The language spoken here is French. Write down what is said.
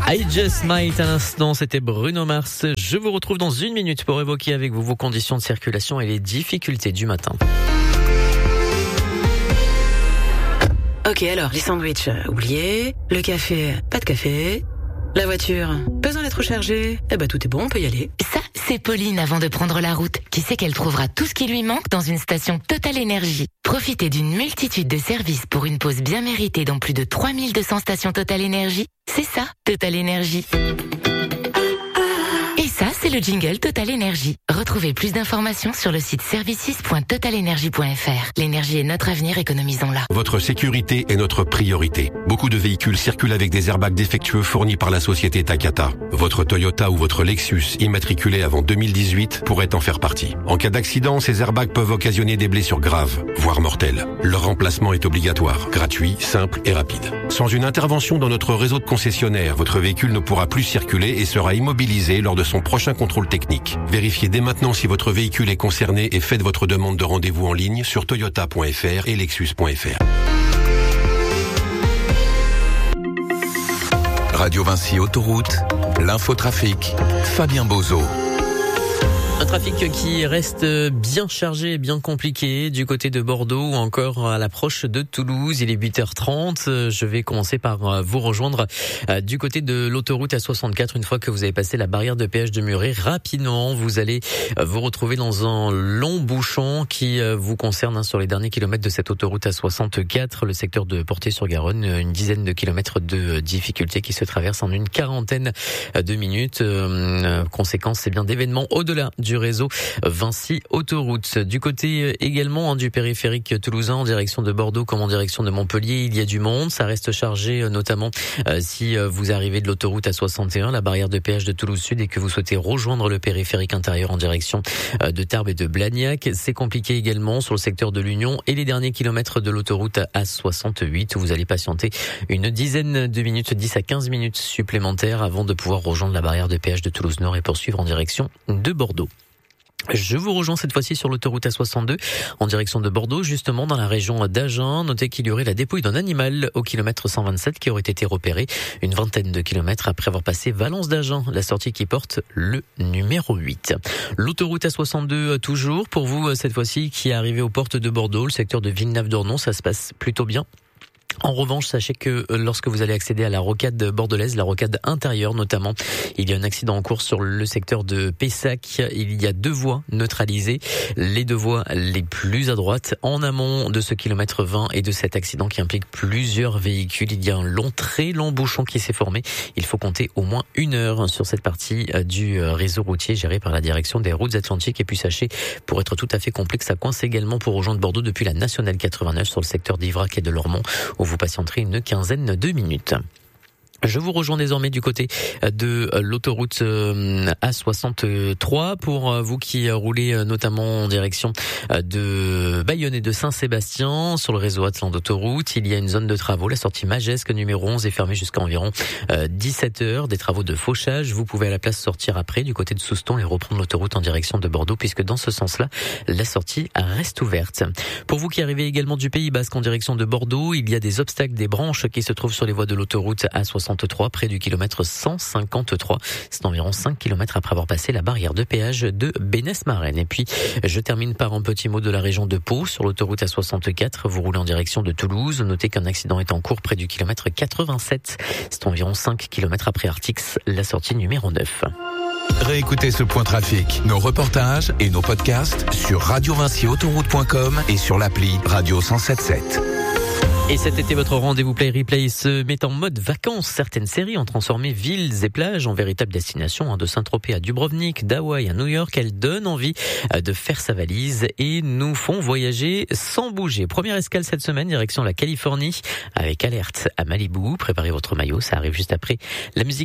I Just Might à l'instant, c'était Bruno Mars. Je vous retrouve dans 1 minute pour évoquer avec vous vos conditions de circulation et les difficultés du matin. Ok, alors, les sandwichs, oubliez. Le café, pas de café. La voiture, besoin d'être rechargée. Tout est bon, on peut y aller. Ça, c'est Pauline avant de prendre la route, qui sait qu'elle trouvera tout ce qui lui manque dans une station Total Énergie. Profitez d'une multitude de services pour une pause bien méritée dans plus de 3200 stations Total Énergie. C'est ça, Total Énergie. Et ça, c'est le jingle Total Énergie. Retrouvez plus d'informations sur le site services.totalenergie.fr. L'énergie est notre avenir, économisons-la. Votre sécurité est notre priorité. Beaucoup de véhicules circulent avec des airbags défectueux fournis par la société Takata. Votre Toyota ou votre Lexus immatriculé avant 2018 pourrait en faire partie. En cas d'accident, ces airbags peuvent occasionner des blessures graves, voire mortelles. Leur remplacement est obligatoire, gratuit, simple et rapide. Sans une intervention dans notre réseau de concessionnaires, votre véhicule ne pourra plus circuler et sera immobilisé lors de son prochain contrôle technique. Vérifiez dès maintenant si votre véhicule est concerné et faites votre demande de rendez-vous en ligne sur toyota.fr et lexus.fr. Radio Vinci Autoroute, l'infotrafic, Fabien Bozo. Un trafic qui reste bien chargé et bien compliqué du côté de Bordeaux ou encore à l'approche de Toulouse. Il est 8h30. Je vais commencer par vous rejoindre du côté de l'autoroute A64. Une fois que vous avez passé la barrière de péage de Muret, rapidement, vous allez vous retrouver dans un long bouchon qui vous concerne sur les derniers kilomètres de cette autoroute A64, le secteur de Portet-sur-Garonne. Une dizaine de kilomètres de difficultés qui se traversent en une quarantaine de minutes. Conséquence, c'est bien d'événements au-delà du réseau Vinci Autoroute. Du côté également du périphérique toulousain en direction de Bordeaux comme en direction de Montpellier, il y a du monde. Ça reste chargé notamment si vous arrivez de l'autoroute A61, la barrière de péage de Toulouse Sud et que vous souhaitez rejoindre le périphérique intérieur en direction de Tarbes et de Blagnac. C'est compliqué également sur le secteur de l'Union et les derniers kilomètres de l'autoroute A68 où vous allez patienter une dizaine de minutes, 10 à 15 minutes supplémentaires avant de pouvoir rejoindre la barrière de péage de Toulouse Nord et poursuivre en direction de Bordeaux. Je vous rejoins cette fois-ci sur l'autoroute A62 en direction de Bordeaux, justement dans la région d'Agen. Notez qu'il y aurait la dépouille d'un animal au kilomètre 127 qui aurait été repéré une vingtaine de kilomètres après avoir passé Valence d'Agen, la sortie qui porte le numéro 8. L'autoroute A62 toujours pour vous cette fois-ci qui est arrivée aux portes de Bordeaux, le secteur de Villeneuve-d'Ornon, ça se passe plutôt bien. En revanche, sachez que lorsque vous allez accéder à la rocade bordelaise, la rocade intérieure notamment, il y a un accident en cours sur le secteur de Pessac. Il y a 2 voies neutralisées, les 2 voies les plus à droite, en amont de ce kilomètre 20 et de cet accident qui implique plusieurs véhicules. Il y a un très long bouchon qui s'est formé. Il faut compter au moins 1 heure sur cette partie du réseau routier géré par la direction des routes atlantiques. Et puis sachez, pour être tout à fait complexe, ça coince également pour rejoindre Bordeaux depuis la nationale 89 sur le secteur d'Ivrac et de Lormont, où vous patienterez une quinzaine de minutes. Je vous rejoins désormais du côté de l'autoroute A63 pour vous qui roulez notamment en direction de Bayonne et de Saint-Sébastien sur le réseau Atlant d'autoroute. Il y a une zone de travaux, la sortie Magesque numéro 11 est fermée jusqu'à environ 17h. Des travaux de fauchage. Vous pouvez à la place sortir après du côté de Souston et reprendre l'autoroute en direction de Bordeaux puisque dans ce sens-là, la sortie reste ouverte. Pour vous qui arrivez également du Pays Basque en direction de Bordeaux, il y a des obstacles, des branches qui se trouvent sur les voies de l'autoroute A63 près du kilomètre 153. C'est environ 5 kilomètres après avoir passé la barrière de péage de Bénesse-Marraine. Et puis, je termine par un petit mot de la région de Pau. Sur l'autoroute A64, vous roulez en direction de Toulouse. Notez qu'un accident est en cours près du kilomètre 87. C'est environ 5 kilomètres après Artix, la sortie numéro 9. Réécoutez ce point trafic, nos reportages et nos podcasts sur radiovinciautoroute.com et sur l'appli Radio 107.7. Et cet été, votre rendez-vous Play Replay se met en mode vacances. Certaines séries ont transformé villes et plages en véritables destinations, de Saint-Tropez à Dubrovnik, d'Hawaï à New York. Elles donnent envie de faire sa valise et nous font voyager sans bouger. Première escale cette semaine, direction la Californie avec Alerte à Malibu. Préparez votre maillot, ça arrive juste après la musique.